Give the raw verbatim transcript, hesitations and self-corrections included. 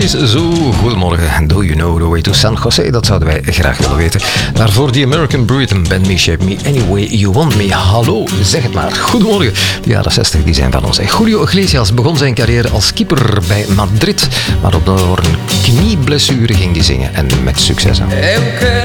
is zo. Goedemorgen. Do you know the way to San Jose? Dat zouden wij graag willen weten. Daarvoor The American Breed en Bend Me, Shape Me, Any Way You Want Me. Hallo, zeg het maar. Goedemorgen. De jaren zestig die zijn van ons. Julio Iglesias begon zijn carrière als keeper bij Madrid, maar op door een knieblessure ging hij zingen en met succes aan.